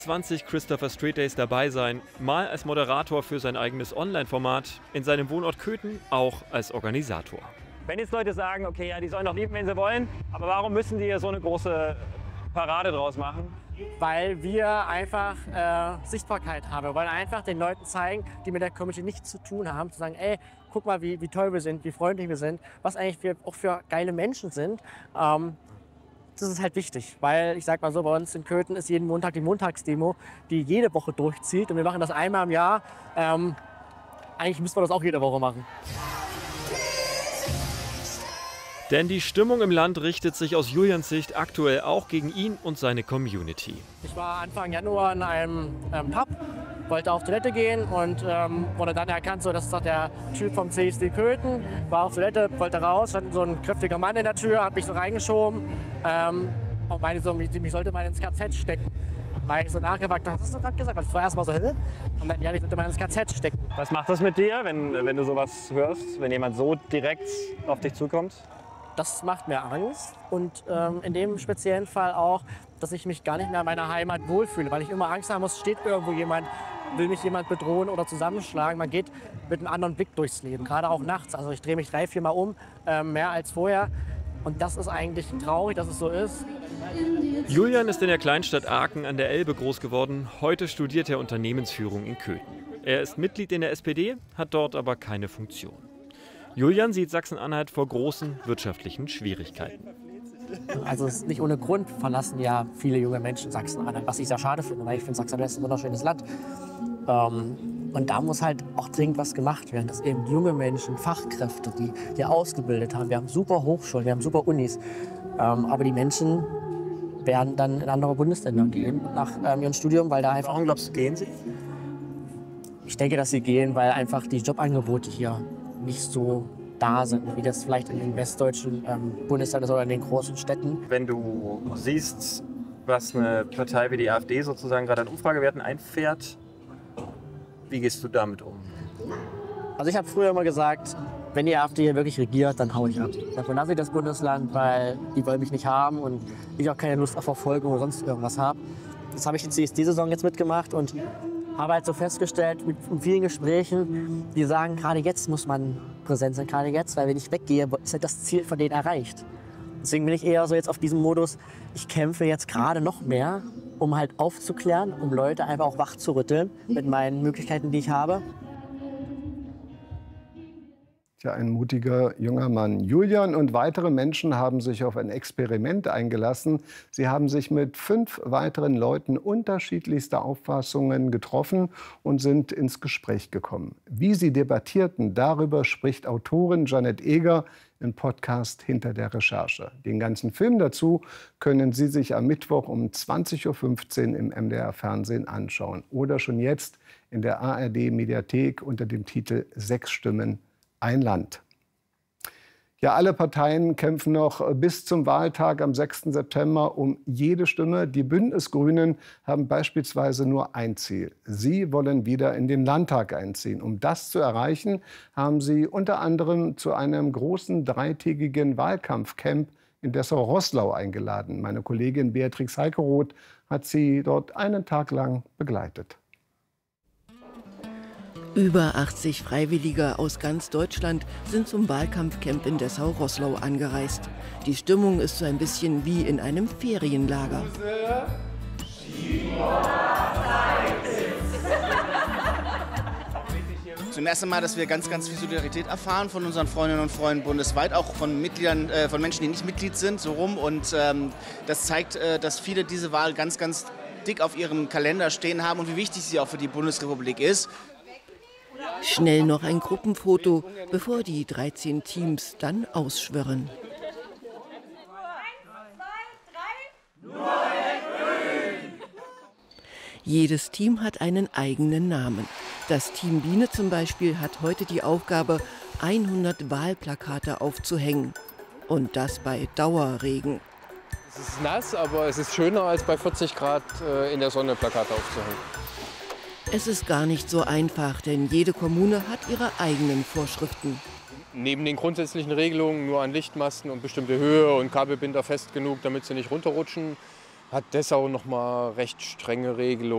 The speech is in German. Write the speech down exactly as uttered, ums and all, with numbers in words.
zwanzig Christopher Street Days dabei sein, mal als Moderator für sein eigenes Online-Format, in seinem Wohnort Köthen auch als Organisator. Wenn jetzt Leute sagen, okay, ja, die sollen doch lieben, wenn sie wollen, aber warum müssen die hier so eine große Parade draus machen? Weil wir einfach äh, Sichtbarkeit haben. Wir wollen einfach den Leuten zeigen, die mit der Community nichts zu tun haben, zu sagen, ey, guck mal, wie, wie toll wir sind, wie freundlich wir sind, was eigentlich wir auch für geile Menschen sind. Ähm, das ist halt wichtig, weil ich sag mal so, bei uns in Köthen ist jeden Montag die Montagsdemo, die jede Woche durchzieht und wir machen das einmal im Jahr. Ähm, eigentlich müssen wir das auch jede Woche machen. Denn die Stimmung im Land richtet sich aus Julians Sicht aktuell auch gegen ihn und seine Community. Ich war Anfang Januar in einem ähm, Pub, wollte auf Toilette gehen und ähm, wurde dann erkannt, so, das ist doch der Typ vom C S D Köthen. War auf Toilette, wollte raus, stand so ein kräftiger Mann in der Tür, hat mich so reingeschoben ähm, und meinte so, mich, mich sollte mal ins K Z stecken. Weil ich so nachgefragt habe, was hast du gerade gesagt? Also vorerst mal so, Hä? Und dann, ja, ich sollte mal ins K Z stecken. Was macht das mit dir, wenn, wenn du sowas hörst, wenn jemand so direkt auf dich zukommt? Das macht mir Angst und ähm, in dem speziellen Fall auch, dass ich mich gar nicht mehr in meiner Heimat wohlfühle, weil ich immer Angst haben muss, steht irgendwo jemand, will mich jemand bedrohen oder zusammenschlagen. Man geht mit einem anderen Blick durchs Leben, gerade auch nachts. Also ich drehe mich drei, vier Mal um, äh, mehr als vorher. Und das ist eigentlich traurig, dass es so ist. Julian ist in der Kleinstadt Aachen an der Elbe groß geworden. Heute studiert er Unternehmensführung in Köthen. Er ist Mitglied in der S P D, hat dort aber keine Funktion. Julian sieht Sachsen-Anhalt vor großen wirtschaftlichen Schwierigkeiten. Also es ist nicht ohne Grund verlassen ja viele junge Menschen Sachsen-Anhalt, was ich sehr schade finde, weil ich finde, Sachsen-Anhalt ist ein wunderschönes Land. Ähm, und da muss halt auch dringend was gemacht werden, dass eben junge Menschen, Fachkräfte, die hier ausgebildet haben, wir haben super Hochschulen, wir haben super Unis, ähm, aber die Menschen werden dann in andere Bundesländer gehen nach ähm, ihrem Studium, weil da einfach... Warum glaubst du, gehen sie? Ich denke, dass sie gehen, weil einfach die Jobangebote hier nicht so da sind, wie das vielleicht in den westdeutschen ähm, Bundesländern oder in den großen Städten. Wenn du siehst, was eine Partei wie die AfD sozusagen gerade an Umfragewerten einfährt, wie gehst du damit um? Also ich habe früher immer gesagt, wenn die AfD hier wirklich regiert, dann hau ich ab. Dann verlasse ich das Bundesland, weil die wollen mich nicht haben und ich auch keine Lust auf Verfolgung oder sonst irgendwas habe. Das habe ich die C S D-Saison jetzt mitgemacht und habe halt so festgestellt mit vielen Gesprächen, die sagen, gerade jetzt muss man präsent sein, gerade jetzt, weil wenn ich weggehe, ist halt das Ziel von denen erreicht. Deswegen bin ich eher so jetzt auf diesem Modus, ich kämpfe jetzt gerade noch mehr, um halt aufzuklären, um Leute einfach auch wach zu rütteln mit meinen Möglichkeiten, die ich habe. Ja, ein mutiger junger Mann. Julian und weitere Menschen haben sich auf ein Experiment eingelassen. Sie haben sich mit fünf weiteren Leuten unterschiedlichster Auffassungen getroffen und sind ins Gespräch gekommen. Wie sie debattierten, darüber spricht Autorin Janette Eger im Podcast Hinter der Recherche. Den ganzen Film dazu können Sie sich am Mittwoch um zwanzig Uhr fünfzehn im M D R-Fernsehen anschauen oder schon jetzt in der A R D-Mediathek unter dem Titel Sechs Stimmen. Ein Land. Ja, alle Parteien kämpfen noch bis zum Wahltag am sechsten September um jede Stimme. Die Bündnisgrünen haben beispielsweise nur ein Ziel. Sie wollen wieder in den Landtag einziehen. Um das zu erreichen, haben sie unter anderem zu einem großen dreitägigen Wahlkampfcamp in Dessau-Roßlau eingeladen. Meine Kollegin Beatrix Heikeroth hat sie dort einen Tag lang begleitet. Über achtzig Freiwillige aus ganz Deutschland sind zum Wahlkampfcamp in Dessau-Roßlau angereist. Die Stimmung ist so ein bisschen wie in einem Ferienlager. Zum ersten Mal, dass wir ganz, ganz viel Solidarität erfahren von unseren Freundinnen und Freunden bundesweit, auch von Mitgliedern, äh, von Menschen, die nicht Mitglied sind, so rum. Und ähm, das zeigt, äh, dass viele diese Wahl ganz, ganz dick auf ihrem Kalender stehen haben und wie wichtig sie auch für die Bundesrepublik ist. Schnell noch ein Gruppenfoto, bevor die dreizehn Teams dann ausschwirren. Jedes Team hat einen eigenen Namen. Das Team Biene zum Beispiel hat heute die Aufgabe, hundert Wahlplakate aufzuhängen. Und das bei Dauerregen. Es ist nass, aber es ist schöner als bei vierzig Grad in der Sonne Plakate aufzuhängen. Es ist gar nicht so einfach, denn jede Kommune hat ihre eigenen Vorschriften. Neben den grundsätzlichen Regelungen nur an Lichtmasten und bestimmte Höhe und Kabelbinder fest genug, damit sie nicht runterrutschen, hat Dessau noch mal recht strenge Regelungen.